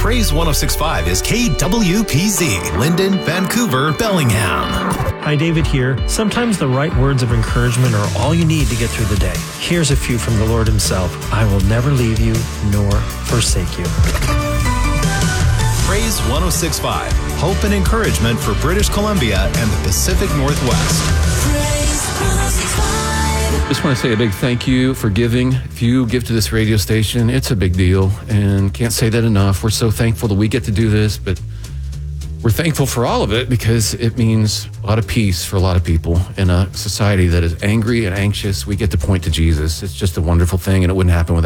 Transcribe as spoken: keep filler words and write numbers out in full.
Praise one oh six point five is K W P Z, Linden, Vancouver, Bellingham. Hi, David here. Sometimes the right words of encouragement are all you need to get through the day. Here's a few from the Lord himself. I will never leave you nor forsake you. Praise one oh six point five, hope and encouragement for British Columbia and the Pacific Northwest. Just want to say a big thank you for giving. If you give to this radio station, it's a big deal, and can't say that enough. We're so thankful that we get to do this, but we're thankful for all of it because it means a lot of peace for a lot of people in a society that is angry and anxious. We get to point to Jesus. It's just a wonderful thing, and it wouldn't happen without